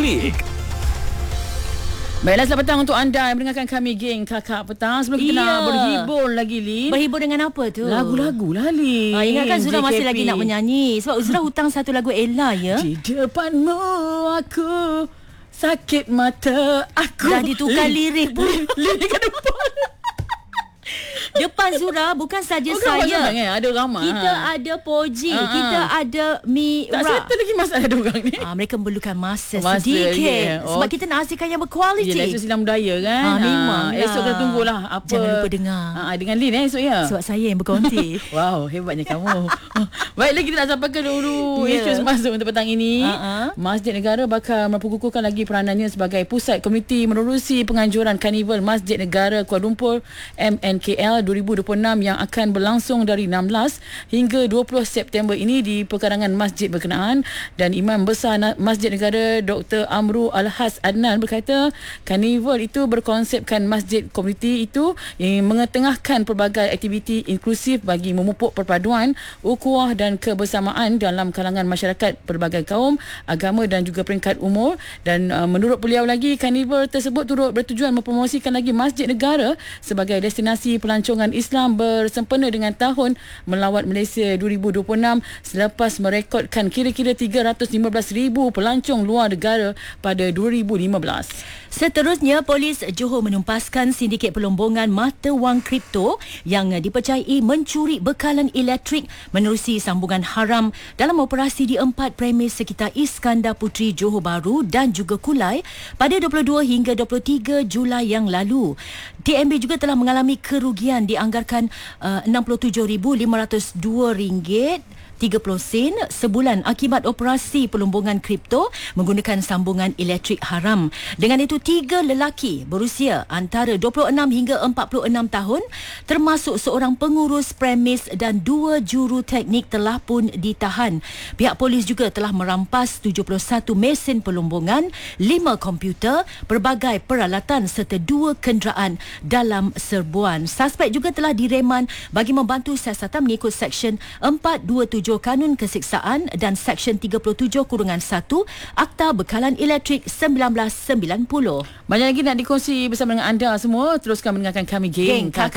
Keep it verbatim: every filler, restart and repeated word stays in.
klik. Baiklah, selamat petang untuk anda yang mendengarkan kami, geng Kakak Petang. Sebelum kita Iya. nak berhibur lagi, Lin. Berhibur dengan apa tu? Lagu-lagu lah, Lin. Ah, ingatkan Zura J K P. masih lagi nak menyanyi. Sebab Zura hutang satu lagu Ella ya. Di depanmu aku sakit mata aku. Dah ditukar lirik pun. Lirik ke depan. Depan Zura bukan saja Oh, kenapa saya. sangat, eh? Ada ramai. Kita ada Poji, Ah, ah. kita ada Mira. Tak settle lagi masalah ada orang ni. Ah, mereka memerlukan masa, Masa, sedikit yeah. sebab Oh. kita nak hasilkan yang berkualiti. Yelah, esok silam budaya kan. Ah, memang lah. Esok kita tunggulah apa. Jangan lupa dengar. Ah, dengan Lin eh esok ya. Sebab saya yang berkonti. Wow, hebatnya kamu. Baiklah, kita nak sampaikan dulu Ya. isu masuk untuk petang ini. Uh-uh. Masjid Negara bakal memperkukuhkan lagi peranannya sebagai pusat komuniti menerusi penganjuran Karnival Masjid Negara Kuala Lumpur M N K L dua ribu dua puluh enam yang akan berlangsung dari enam belas hingga dua puluh September ini di perkarangan masjid berkenaan. Dan Imam Besar Masjid Negara Doktor Amru Al-Has Adnan berkata, Karnival itu berkonsepkan masjid komuniti itu yang mengetengahkan pelbagai aktiviti inklusif bagi memupuk perpaduan, ukhuwah dan kebersamaan dalam kalangan masyarakat pelbagai kaum, agama dan juga peringkat umur. Dan uh, menurut beliau lagi, Karnival tersebut turut bertujuan mempromosikan lagi Masjid Negara sebagai destinasi pelancongan Islam bersempena dengan Tahun Melawat Malaysia dua ribu dua puluh enam selepas merekodkan kira-kira tiga ratus lima belas ribu pelancong luar negara pada dua ribu lima belas. Seterusnya, Polis Johor menumpaskan sindiket pelombongan mata wang kripto yang dipercayai mencuri bekalan elektrik menerusi sambungan haram dalam operasi di empat premis sekitar Iskandar Puteri, Johor Bahru dan juga Kulai pada dua puluh dua hingga dua puluh tiga Julai yang lalu. T M B juga telah mengalami kerugian dianggarkan uh, enam puluh tujuh ribu lima ratus dua ringgit tiga puluh sen sebulan akibat operasi pelombongan kripto menggunakan sambungan elektrik haram. Dengan itu, tiga lelaki berusia antara dua puluh enam hingga empat puluh enam tahun termasuk seorang pengurus premis dan dua juru teknik telah pun ditahan. Pihak polis juga telah merampas tujuh puluh satu mesin pelombongan, lima komputer, berbagai peralatan serta dua kenderaan dalam serbuan. Suspek juga telah direman bagi membantu siasatan mengikut Seksyen empat dua tujuh Kanun Kesiksaan dan Seksyen tiga puluh tujuh kurungan satu Akta Bekalan Elektrik seribu sembilan ratus sembilan puluh. Banyak lagi nak dikongsi bersama dengan anda semua. Teruskan mendengarkan kami, geng Geng Kakak